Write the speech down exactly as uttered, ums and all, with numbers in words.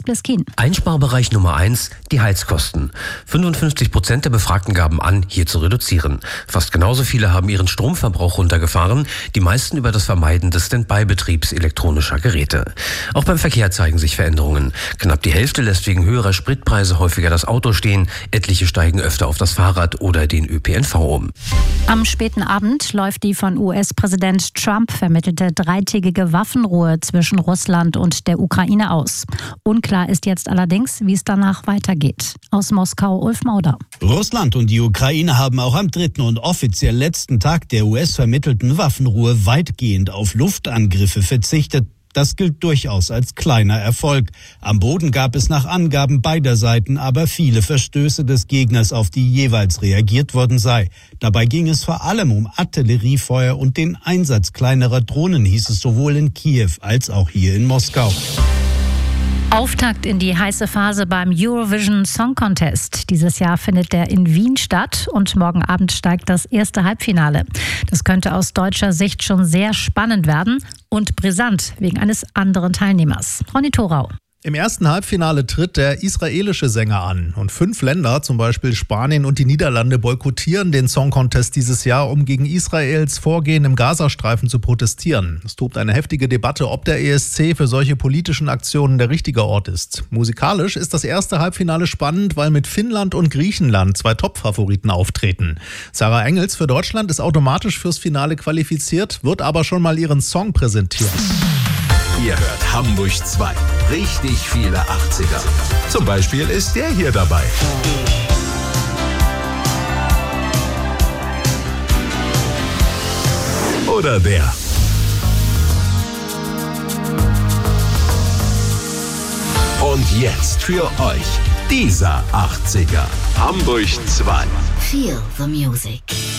Bleskin. Einsparbereich Nummer eins, die Heizkosten. fünfundfünfzig Prozent der Befragten gaben an, hier zu reduzieren. Fast genauso viele haben ihren Stromverbrauch runtergefahren, die meisten über das Vermeiden des Standby-Betriebs elektronischer Geräte. Auch beim Verkehr zeigen sich Veränderungen. Knapp die Hälfte lässt wegen höherer Spritpreise häufiger das Auto stehen, etliche steigen öfter auf das Fahrrad oder den Ö P N V um. Am späten Abend läuft die von U S-Präsident Trump vermittelte dreitägige Waffenruhe zwischen Russland und der Ukraine aus. Unklar ist jetzt allerdings, wie es danach weitergeht. Aus Moskau Ulf Mauder. Russland und die Ukraine haben auch am dritten und offiziell letzten Tag der U S-vermittelten Waffenruhe weitgehend auf Luftangriffe verzichtet. Das gilt durchaus als kleiner Erfolg. Am Boden gab es nach Angaben beider Seiten aber viele Verstöße des Gegners, auf die jeweils reagiert worden sei. Dabei ging es vor allem um Artilleriefeuer und den Einsatz kleinerer Drohnen, hieß es sowohl in Kiew als auch hier in Moskau. Auftakt in die heiße Phase beim Eurovision Song Contest. Dieses Jahr findet der in Wien statt und morgen Abend steigt das erste Halbfinale. Das könnte aus deutscher Sicht schon sehr spannend werden und brisant wegen eines anderen Teilnehmers. Ronny Thorau. Im ersten Halbfinale tritt der israelische Sänger an und fünf Länder, zum Beispiel Spanien und die Niederlande, boykottieren den Song Contest dieses Jahr, um gegen Israels Vorgehen im Gazastreifen zu protestieren. Es tobt eine heftige Debatte, ob der E S C für solche politischen Aktionen der richtige Ort ist. Musikalisch ist das erste Halbfinale spannend, weil mit Finnland und Griechenland zwei Top-Favoriten auftreten. Sarah Engels für Deutschland ist automatisch fürs Finale qualifiziert, wird aber schon mal ihren Song präsentieren. Ihr hört Hamburg zwei. Richtig viele achtziger. Zum Beispiel ist der hier dabei. Oder der. Und jetzt für euch dieser achtziger. Hamburg zwei. Feel the music.